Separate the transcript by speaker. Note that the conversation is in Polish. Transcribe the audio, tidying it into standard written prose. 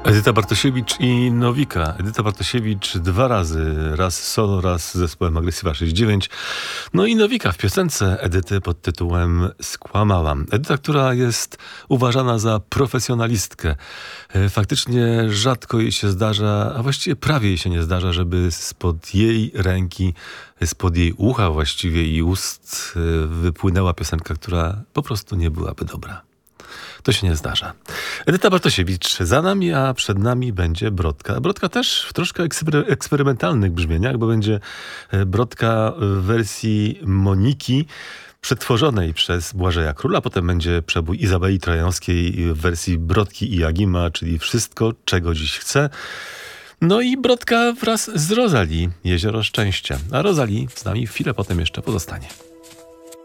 Speaker 1: Edyta Bartosiewicz i Nowika. Edyta Bartosiewicz dwa razy, raz solo, raz z zespołem Agresywa 69. No i Nowika w piosence Edyty pod tytułem Skłamałam. Edyta, która jest uważana za profesjonalistkę. Faktycznie rzadko jej się zdarza, a właściwie prawie jej się nie zdarza, żeby spod jej ręki, spod jej ucha właściwie i ust wypłynęła piosenka, która po prostu nie byłaby dobra. To się nie zdarza. Edyta Bartosiewicz za nami, a przed nami będzie Brodka. Brodka też w troszkę eksperymentalnych brzmieniach, bo będzie Brodka w wersji Moniki, przetworzonej przez Błażeja Króla. Potem będzie przebój Izabeli Trojańskiej w wersji Brodki i Jagima, czyli Wszystko, czego dziś chcę. No i Brodka wraz z Rosalie, Jezioro Szczęścia. A Rosalie z nami chwilę potem jeszcze pozostanie.